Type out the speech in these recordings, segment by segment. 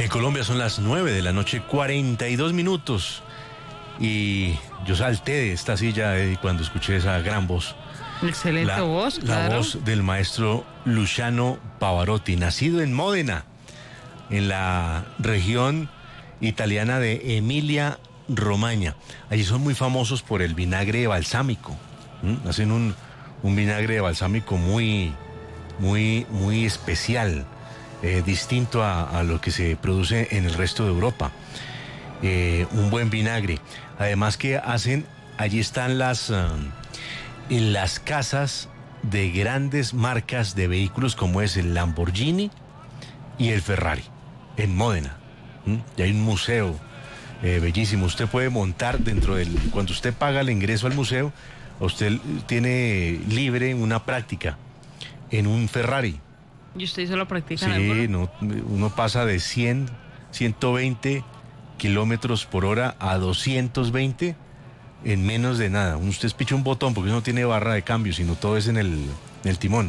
En Colombia son las 9 de la noche, 42 minutos. Y yo salté de esta silla, Eddie, cuando escuché esa gran voz. Excelente voz, claro. La voz del maestro Luciano Pavarotti, nacido en Módena, en la región italiana de Emilia-Romagna. Allí son muy famosos por el vinagre balsámico. Hacen un vinagre balsámico muy especial, distinto a lo que se produce en el resto de Europa. Un buen vinagre. Además que hacen, allí están en las casas de grandes marcas de vehículos como es el Lamborghini y el Ferrari, en Módena. Y hay un museo bellísimo. Usted puede montar cuando usted paga el ingreso al museo, usted tiene libre una práctica en un Ferrari. ¿Y usted hizo la práctica? Sí, no, uno pasa de 120 kilómetros por hora a 220 en menos de nada. Usted picha un botón porque no tiene barra de cambio, sino todo es en el timón.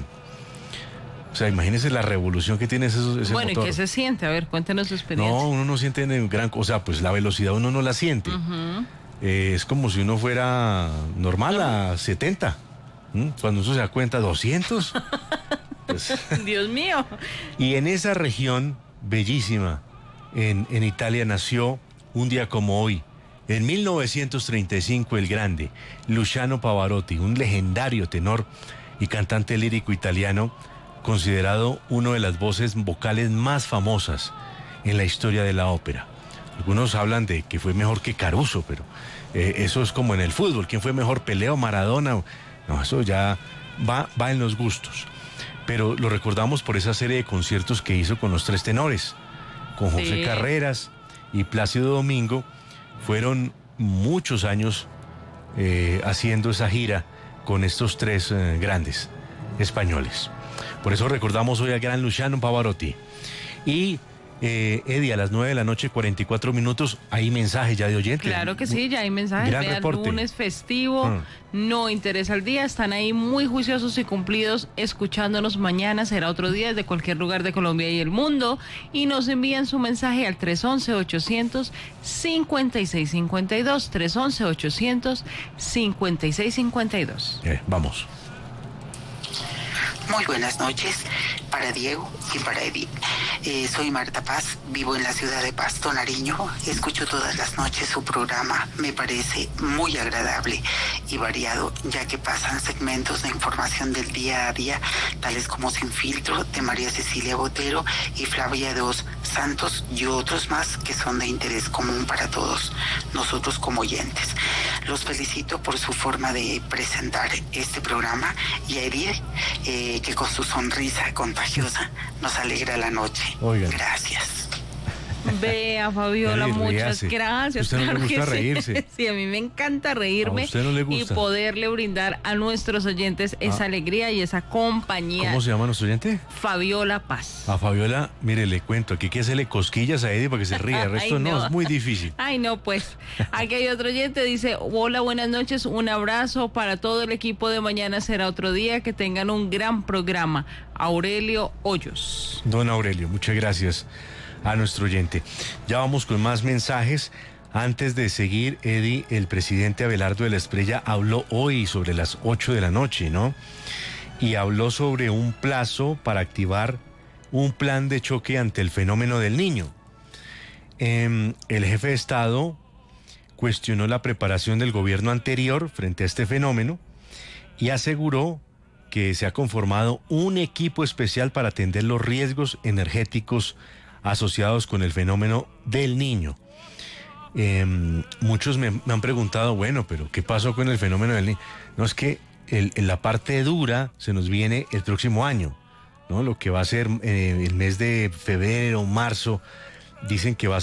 O sea, imagínese la revolución que tiene ese bueno, motor. ¿y qué se siente? A ver, cuéntenos su experiencia. No, uno no siente gran cosa, pues la velocidad uno no la siente. Es como si uno fuera normal a 70. Cuando uno se da cuenta, 200. Pues. Dios mío. Y en esa región bellísima, en Italia, nació un día como hoy, en 1935, el grande Luciano Pavarotti, un legendario tenor y cantante lírico italiano, considerado una de las voces vocales más famosas en la historia de la ópera. Algunos hablan de que fue mejor que Caruso, pero eso es como en el fútbol. ¿Quién fue mejor, Pelé o Maradona? No, eso ya va en los gustos. Pero lo recordamos por esa serie de conciertos que hizo con los tres tenores, con José Carreras y Plácido Domingo. Fueron muchos años haciendo esa gira con estos tres grandes españoles. Por eso recordamos hoy al gran Luciano Pavarotti. Y Eddie, a las 9 de la noche, 44 minutos, hay mensajes ya de oyentes. Claro que sí, ya hay mensajes. Gran Vean, reporte. Lunes festivo, no interesa el día, están ahí muy juiciosos y cumplidos, escuchándonos. Mañana será otro día desde cualquier lugar de Colombia y el mundo, y nos envían su mensaje al 311-800-5652, 311-800-5652. Vamos. Muy buenas noches para Diego y para Edith. Soy Marta Paz, vivo en la ciudad de Pasto, Nariño. Escucho todas las noches su programa. Me parece muy agradable y variado, ya que pasan segmentos de información del día a día, tales como Sin Filtro, de María Cecilia Botero y Flavia Dos Santos, y otros más que son de interés común para todos nosotros como oyentes. Los felicito por su forma de presentar este programa, y a Edith, que con su sonrisa contagiosa nos alegra la noche. Oigan. Gracias. Vea, Fabiola, muchas gracias. ¿A usted no le gusta reírse? Sí, a mí me encanta reírme. ¿A usted no le gusta? Y poderle brindar a nuestros oyentes esa alegría y esa compañía. ¿Cómo se llama nuestro oyente? Fabiola Paz. A Fabiola, mire, le cuento, aquí hay que hacerle cosquillas a Eddie para que se ría, el resto no, es muy difícil. Ay, no, pues, aquí hay otro oyente, dice: hola, buenas noches, un abrazo para todo el equipo de Mañana Será Otro Día, que tengan un gran programa. Aurelio Hoyos. Don Aurelio, muchas gracias a nuestro oyente. Ya vamos con más mensajes. Antes de seguir, Eddie, el presidente Abelardo de la Espriella habló hoy sobre las 8 de la noche, ¿no? Y habló sobre un plazo para activar un plan de choque ante el fenómeno del Niño. El jefe de Estado cuestionó la preparación del gobierno anterior frente a este fenómeno y aseguró que se ha conformado un equipo especial para atender los riesgos energéticos asociados con el fenómeno del Niño. Muchos me han preguntado, bueno, pero ¿qué pasó con el fenómeno del Niño? No, es que la parte dura se nos viene el próximo año, ¿no? Lo que va a ser el mes de febrero, marzo, dicen que va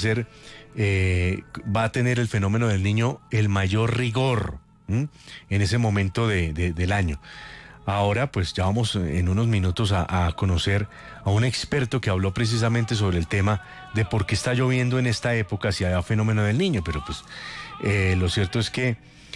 a tener el fenómeno del Niño el mayor rigor en ese momento del año. Ahora, pues ya vamos en unos minutos a conocer a un experto que habló precisamente sobre el tema de por qué está lloviendo en esta época si hay fenómeno del Niño. Pero pues lo cierto es que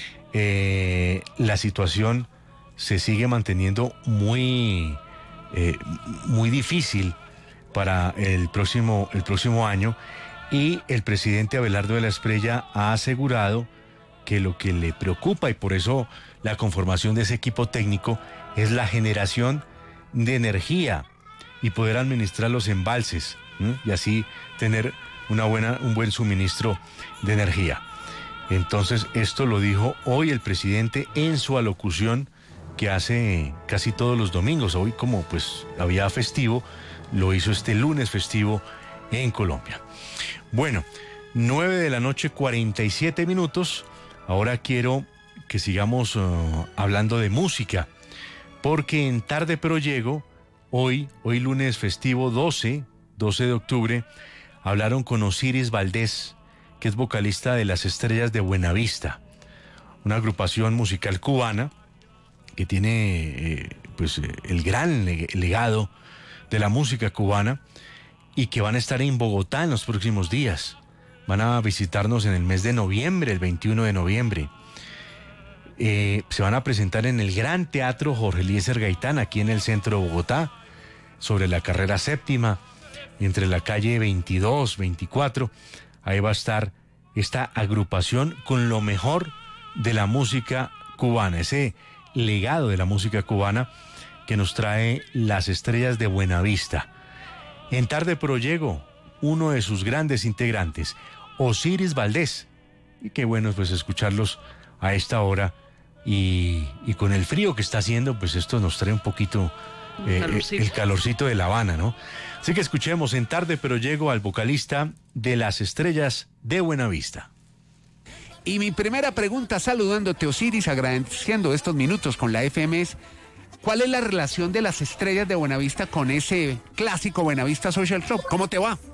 la situación se sigue manteniendo muy difícil para el próximo año, y el presidente Abelardo de la Espriella ha asegurado que lo que le preocupa, y por eso la conformación de ese equipo técnico, es la generación de energía y poder administrar los embalses, y así tener un buen suministro de energía. Entonces, esto lo dijo hoy el presidente en su alocución que hace casi todos los domingos. Hoy, como pues había festivo, lo hizo este lunes festivo en Colombia. Bueno, 9:47 a.m. Ahora quiero que sigamos hablando de música, porque en Tarde Pero Llego, hoy lunes festivo 12 de octubre, hablaron con Osiris Valdés, que es vocalista de Las Estrellas de Buenavista, una agrupación musical cubana que tiene el gran legado de la música cubana, y que van a estar en Bogotá en los próximos días. Van a visitarnos en el mes de noviembre, el 21 de noviembre. Se van a presentar en el Gran Teatro Jorge Eliezer Gaitán, aquí en el centro de Bogotá, sobre la carrera séptima, entre la calle 22, 24. Ahí va a estar esta agrupación con lo mejor de la música cubana, ese legado de la música cubana que nos trae Las Estrellas de Buenavista. En Tarde Pero Llego, uno de sus grandes integrantes, Osiris Valdés. Y qué bueno pues escucharlos a esta hora, y con el frío que está haciendo, pues esto nos trae un poquito el calorcito de La Habana, ¿no? Así que escuchemos en Tarde Pero Llego al vocalista de Las Estrellas de Buenavista. Y mi primera pregunta, saludándote, Osiris, agradeciendo estos minutos con la FM, es: ¿cuál es la relación de Las Estrellas de Buenavista con ese clásico Buenavista Social Club? ¿Cómo te va?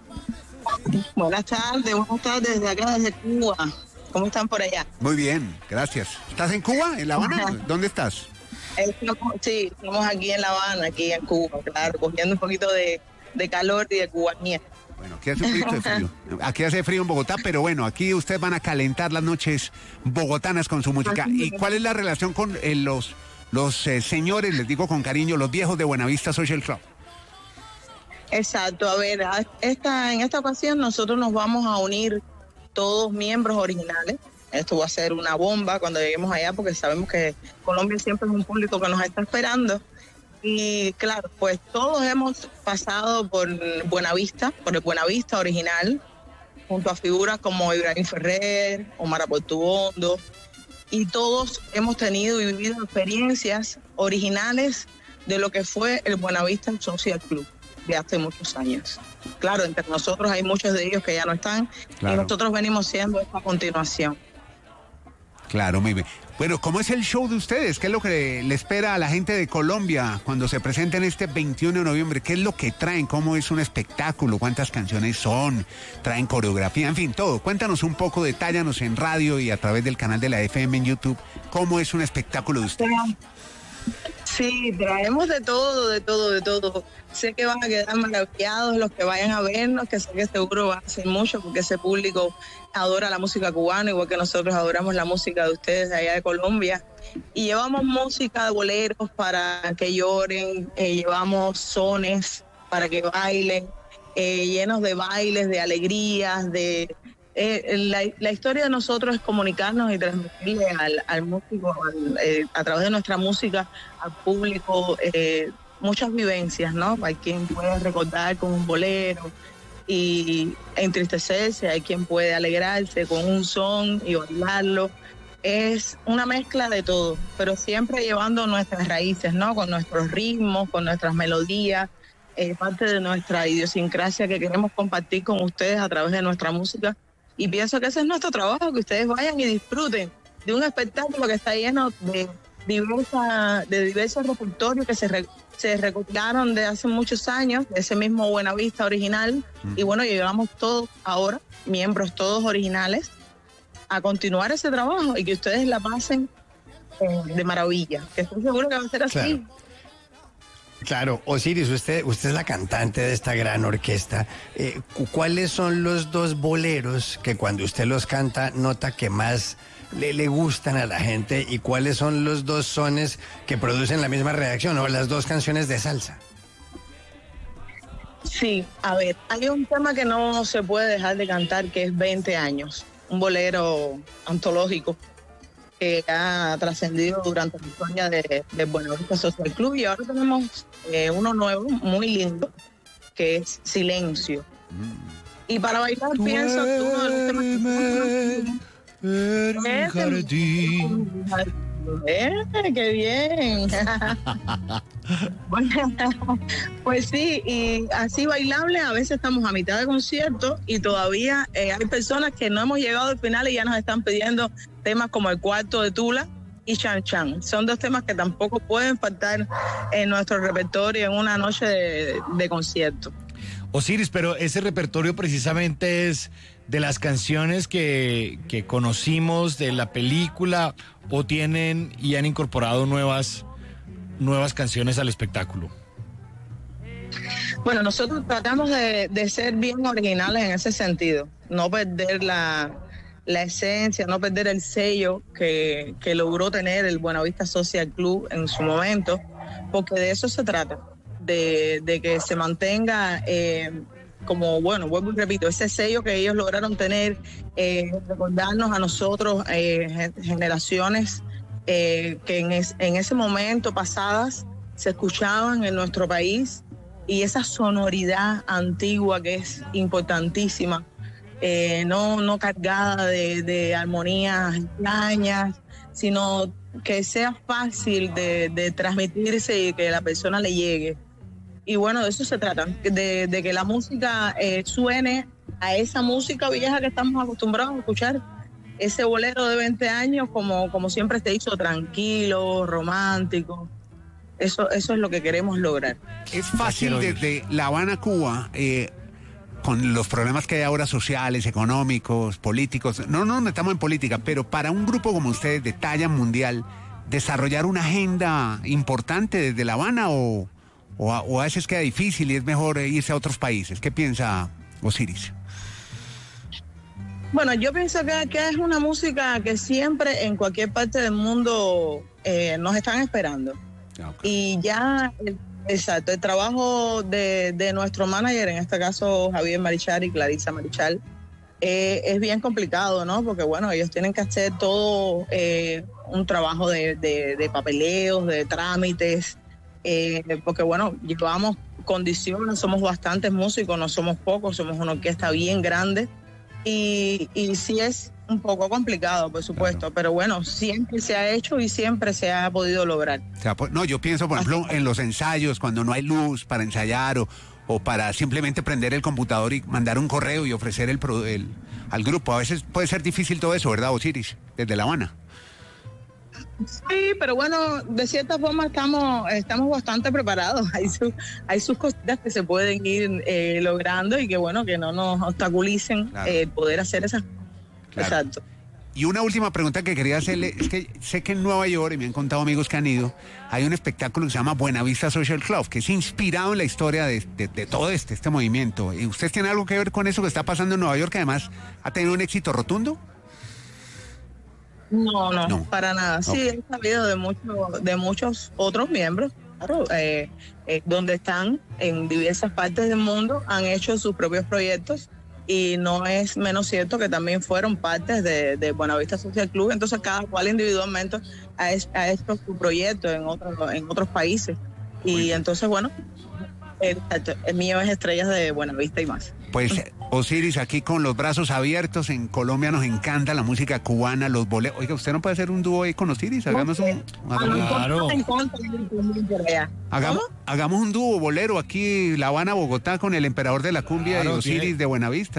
Buenas tardes desde acá, desde Cuba. ¿Cómo están por allá? Muy bien, gracias. ¿Estás en Cuba, en La Habana? ¿Dónde estás? Sí, estamos aquí en La Habana, aquí en Cuba, claro, cogiendo un poquito de calor y de cubanía. Bueno, aquí hace un poquito de frío. Aquí hace frío en Bogotá, pero bueno, aquí ustedes van a calentar las noches bogotanas con su música. ¿Y cuál es la relación con los señores, les digo con cariño, los viejos de Buenavista Social Club? Exacto, a ver, en esta ocasión nosotros nos vamos a unir todos miembros originales. Esto va a ser una bomba cuando lleguemos allá, porque sabemos que Colombia siempre es un público que nos está esperando. Y claro, pues todos hemos pasado por el Buenavista original, junto a figuras como Ibrahim Ferrer, Omar Aportuondo, y todos hemos tenido y vivido experiencias originales de lo que fue el Buenavista Social Club de hace muchos años. Claro, entre nosotros hay muchos de ellos que ya no están, claro, y nosotros venimos siendo esta continuación. Claro, muy bien. Bueno, ¿cómo es el show de ustedes? ¿Qué es lo que le espera a la gente de Colombia cuando se presenten este 21 de noviembre? ¿Qué es lo que traen? ¿Cómo es un espectáculo? ¿Cuántas canciones son? ¿Traen coreografía? En fin, todo. Cuéntanos un poco, detállanos en radio y a través del canal de la FM en YouTube. ¿Cómo es un espectáculo de ustedes? Sí, traemos de todo. Sé que van a quedar maravillados los que vayan a vernos, que sé que seguro van a ser mucho, porque ese público adora la música cubana, igual que nosotros adoramos la música de ustedes de allá de Colombia. Y llevamos música de boleros para que lloren, llevamos sones para que bailen, llenos de bailes, de alegrías, de... La historia de nosotros es comunicarnos y transmitirle al músico, a través de nuestra música, al público, muchas vivencias, ¿no? Hay quien puede recordar con un bolero e entristecerse, hay quien puede alegrarse con un son y bailarlo. Es una mezcla de todo, pero siempre llevando nuestras raíces, ¿no? Con nuestros ritmos, con nuestras melodías, parte de nuestra idiosincrasia que queremos compartir con ustedes a través de nuestra música. Y pienso que ese es nuestro trabajo, que ustedes vayan y disfruten de un espectáculo que está lleno de diversos repertorios que se recopilaron de hace muchos años, de ese mismo Buenavista original. Y bueno, llegamos todos ahora, miembros todos originales, a continuar ese trabajo y que ustedes la pasen de maravilla, que estoy seguro que va a ser así. Claro. Claro, Osiris, usted es la cantante de esta gran orquesta. ¿Cuáles son los dos boleros que cuando usted los canta nota que más le gustan a la gente? ¿Y cuáles son los dos sones que producen la misma reacción o las dos canciones de salsa? Sí, a ver, hay un tema que no se puede dejar de cantar, que es 20 años, un bolero antológico que ha trascendido durante la historia de Buenavista Social Club, y ahora tenemos uno nuevo, muy lindo, que es Silencio. Y para bailar pienso que uno de los temas ¡qué bien! Bueno, pues sí, y así bailable, a veces estamos a mitad de concierto y todavía hay personas que no hemos llegado al final y ya nos están pidiendo temas como El Cuarto de Tula y Chan Chan. Son dos temas que tampoco pueden faltar en nuestro repertorio en una noche de concierto. Osiris, pero ese repertorio precisamente es de las canciones que conocimos de la película, o tienen y han incorporado nuevas canciones al espectáculo. Bueno, nosotros tratamos de ser bien originales en ese sentido, no perder la esencia, no perder el sello que logró tener el Buenavista Social Club en su momento, porque de eso se trata, de que se mantenga como, bueno, vuelvo y repito, ese sello que ellos lograron tener, recordarnos a nosotros, generaciones que en ese momento pasadas se escuchaban en nuestro país, y esa sonoridad antigua que es importantísima, no cargada de armonías extrañas, sino que sea fácil de transmitirse y que la persona le llegue. Y bueno, de eso se trata, de que la música suene a esa música vieja que estamos acostumbrados a escuchar, ese bolero de 20 años como siempre se hizo, tranquilo, romántico. Eso es lo que queremos lograr. Es fácil desde La Habana, Cuba, con los problemas que hay ahora sociales, económicos, políticos, no estamos en política, pero para un grupo como ustedes de talla mundial, desarrollar una agenda importante desde La Habana o a veces queda difícil y es mejor irse a otros países. ¿Qué piensa Osiris? Bueno, yo pienso que es una música que siempre en cualquier parte del mundo nos están esperando. Okay. Y ya, exacto, el trabajo de nuestro manager, en este caso Javier Marichal y Clarisa Marichal, es bien complicado, ¿no? Porque bueno, ellos tienen que hacer todo un trabajo de papeleos, de trámites, porque bueno, llevamos condiciones, somos bastantes músicos, no somos pocos, somos una orquesta bien grande, y sí es un poco complicado, por supuesto, claro. Pero bueno, siempre se ha hecho y siempre se ha podido lograr. O sea, no, yo pienso, por ejemplo, en los ensayos, cuando no hay luz para ensayar o para simplemente prender el computador y mandar un correo y ofrecer al grupo. A veces puede ser difícil todo eso, ¿verdad, Osiris? Desde La Habana. Sí, pero bueno, de cierta forma estamos bastante preparados. Hay sus cositas que se pueden ir logrando y que bueno, que no nos obstaculicen, claro, poder hacer esas. Claro. Exacto. Y una última pregunta que quería hacerle, es que sé que en Nueva York, y me han contado amigos que han ido, hay un espectáculo que se llama Buenavista Social Club, que es inspirado en la historia de todo este movimiento. ¿Y usted tiene algo que ver con eso que está pasando en Nueva York, que además ha tenido un éxito rotundo? No, para nada. Okay. Sí, he sabido de muchos otros miembros, claro, donde están en diversas partes del mundo, han hecho sus propios proyectos, y no es menos cierto que también fueron partes de Buenavista Social Club. Entonces cada cual individualmente ha hecho su proyecto en otros países. Y entonces, bueno, el mío es Estrellas de Buenavista y más. Pues Osiris, aquí con los brazos abiertos, en Colombia nos encanta la música cubana, los boleros. Oiga, ¿usted no puede hacer un dúo ahí con Osiris? Hagamos Claro. Hagamos un dúo bolero aquí, La Habana, Bogotá, con el emperador de la cumbia, claro, y Osiris de Buenavista.